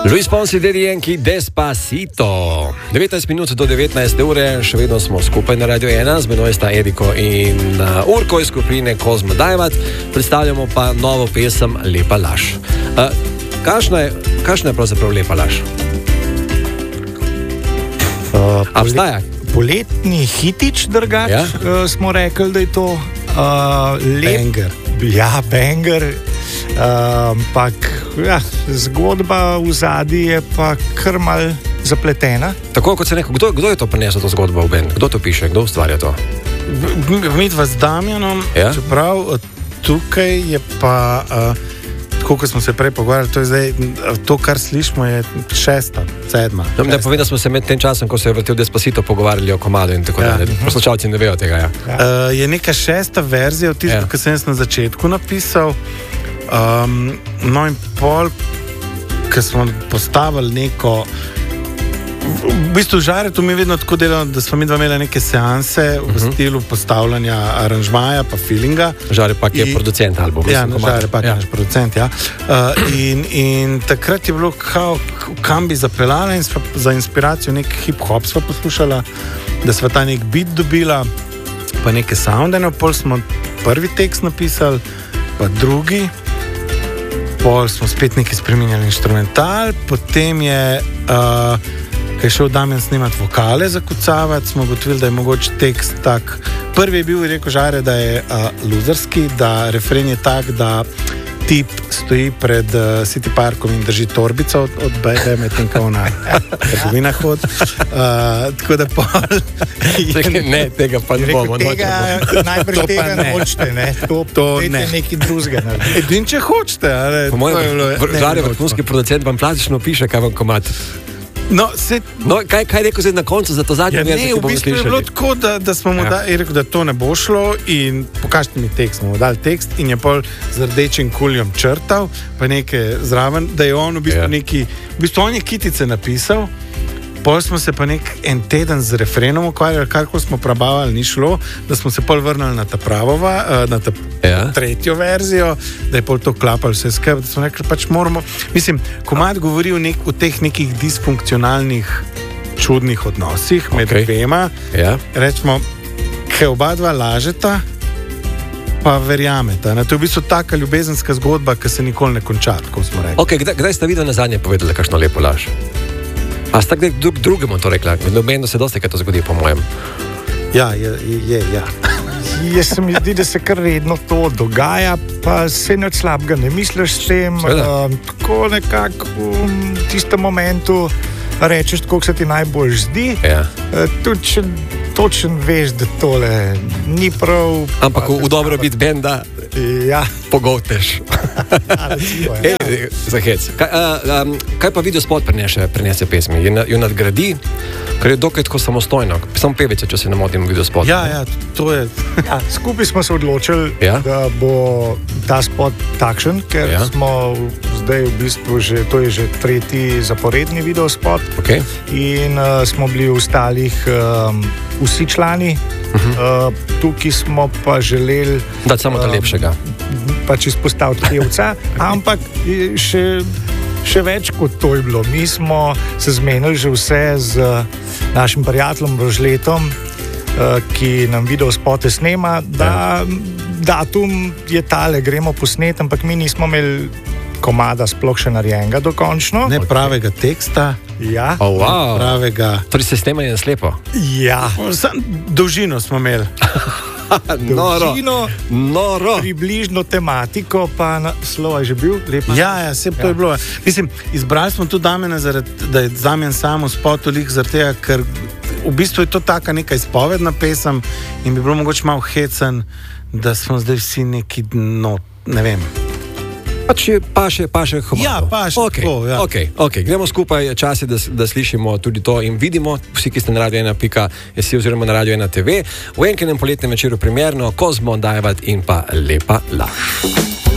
Luis Fonsi, Daddy Yankee, Despacito. 19 minut do 19 ure, še vedno smo skupaj na Radio 1, z menoj sta Eriko in Urko iz skupine Kozmo Dajvat. Predstavljamo pa novo pesem Lepa laž. Kakšna je pravzaprav Lepa laž? Obstaja? Poletni hitič, drugač, ja? Smo rekli, da je to banger. Ja, banger. Ampak zgodba v zadnji je pa kar mal zapletena. Tako kot se rekel, kdo je to prinesel, to zgodbo v band? Kdo to piše, kdo ustvarja to? Midva z Damjanom, ja? Čeprav tukaj je pa, tako kot smo se prej pogovarjali, to je zdaj, to kar slišimo je 6., 7. Da povem, da smo se med tem časom, ko se je vrtel Despacito, pogovarjali o komadu in tako dalje. Poslušalci ne vejo tega, ja. Je neka 6. verzija, tisto, ki sem jaz na začetku napisal. No in pol, ko smo postavili neko, v bistvu Žaretu mi je vedno tako delalo, da smo mi dva imeli neke seanse v stilu postavljanja aranžmaja pa feelinga. Žare pa je producent albuma. Ja, Žare pa je naš producent, ja. In takrat je bilo kam bi zapeljala in za inspiracijo nek hip-hop sva poslušala, da sva ta nek beat dobila, pa neke sounde, pol smo prvi tekst napisali, pa drugi. Pol smo spet nekaj spreminjali instrumental, potem je, ko je šel Damjan snemati vokale za kucavati, smo ugotovili, da je mogoče tekst tak. Prvi je bil, rekel Žare, da je luzerski, da refren je tak, da tip stoji pred City Parkom in drži torbico od bebe, medtem ko ona trgovina hod. Tako da pol... Ne, tega pa ne bomo. Najbrž tega ne hočete, ne? To ne. Nekaj drugega. Edin, če hočete, ali... Po mojem, Žare, vrhunski producent, vam plastično piše, kaj vam komat. No, kaj je rekel zdaj na koncu za to zadnjo verzijo, ki bomo slišali? Je bilo tako, da smo mu rekel, da to ne bo šlo in pokažite mi tekst. Smo mu dali tekst in je pol z rdečim kuljem črtal, pa nekaj zraven, da je on v bistvu neki, v bistvu on je kitice napisal, pol smo se pa en teden z refrenom ukvarjali, karkoli smo probavali, ni šlo, da smo se pol vrnili na ta na ta tretjo verzijo, da je pol to klapalo vse skupaj, da smo rekli, pač moramo, mislim, komad govori o teh nekih disfunkcionalnih čudnih odnosih med dvema, rečemo, kaj oba dva lažeta, pa verjameta. To je v bistvu taka ljubezenska zgodba, ki se nikoli ne konča, tako smo rekli. Ok, kdaj ste videli nazadnje povedali kakšno lepo laž? A sta kdaj drugemu to rekla? Meni se dosti kaj to zgodi, po mojem. Ja. Jaz se mi zdi, da se kar redno to dogaja, pa se nič slabega ne misliš s tem. Tako nekako v tistem momentu rečeš, kako se ti najbolj zdi. Tudi če točno veš, da tole ni prav. Ampak v dobrobit benda pogovteš. Za hec. Kaj pa videospot prinese pesmi? Jo nadgradi, ker je dokaj tako samostojno. Samo pevice, če se ne motim, videospot. Ja, to je... Skupaj smo se odločili, da bo ta spot takšen, ker smo zdaj v bistvu to je že tretji zaporedni videospot. In smo bili v ostalih vsi člani. Tukaj smo pa želeli dati samo ta lepšega, pač izpostaviti pevca, ampak še več kot to je bilo. Mi smo se zmenili že vse z našim prijateljem Rožletom, ki nam videospote snema, da datum je tale, gremo posnet, ampak mi nismo imeli komada sploh še narejenega dokončno. Ne pravega teksta. Ja. Pravega. Torej se snemali na slepo? Ja. Dolžino smo imeli. Noro. Približno tematiko, pa slova je že bil lepa. Ja, vse to je bilo. Mislim, izbrali smo tudi Damjana, da je Damjan sam v spotu lih zaradi tega, ker v bistvu je to taka neka izpovedna pesem in bi bilo mogoče malo hecen, da smo zdaj vsi neki, ne vem. Pa še humor. Ja, pa še tako, ja. Ok, gremo skupaj, čas je, da slišimo tudi to in vidimo, vsi, ki ste na Radio 1.si oziroma na Radio 1 TV, v enkenem poletnem večeru primerno Kozmo Dajvat in pa Lepa laž.